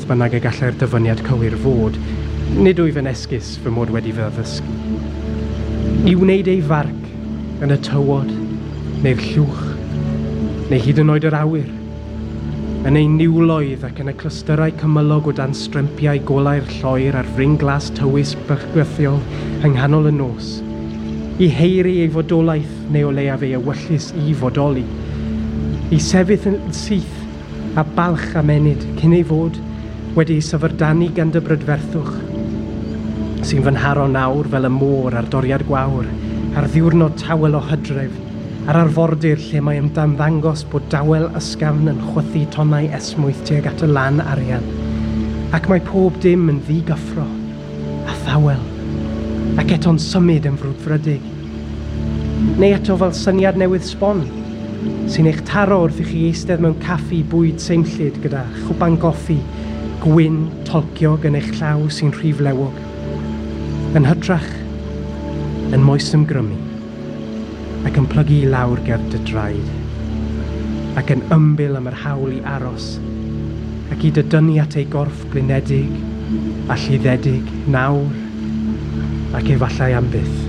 beth bynnag y gallai'r dyfyniad cywir fod, nid wyf yn esgus fy mod wedi fy addysgu. I wneud ei farc yn y tywod, neu'r llwch, neu hyd yn oed yr awyr, yn ei niwloedd ac yn y clystyrau cymylog o dan strympiau golau'r lloer a'r fring glas tywys bygythiol yng nghanol y nos, i heiri ei fodolaeth neu o leiaf ei ewyllus i fodoli, i sefyll yn syth a balch amenyd cyn ei fod wedi ei syfrdanu gan dy brydferthwch, sy'n fy nharo nawr fel y môr ar doriad gwawr, ar ddiwrnod tawel o hydref, ar arfordir lle mae ymddangos bod dawel ysgafn yn chwythu tonnau esmwyth tuag at y lan arian, ac mae pob dim yn ddigyffro, a thawel, ac eto'n symud yn frwdfrydig. Neu eto fel syniad newydd sbon, sy'n eich taro wrth i chi eistedd mewn caffi bwyd seimllyd gyda chwpan goffi, gwyn, tolciog yn eich llaw sy'n rhiflewog, yn hytrach, yn moes ymgrymu, ac yn plygu i lawr ger dy draed, ac yn ymbil am yr hawl i aros, ac i dydynnu at ei gorff blinedig a llyddedig nawr, ac efallai am byth.